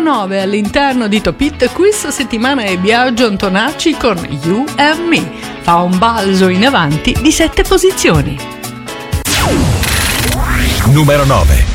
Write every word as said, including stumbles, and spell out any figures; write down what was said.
nove all'interno di Top Hit questa settimana è Biagio Antonacci con You and Me. Fa un balzo in avanti di sette posizioni. Numero nove.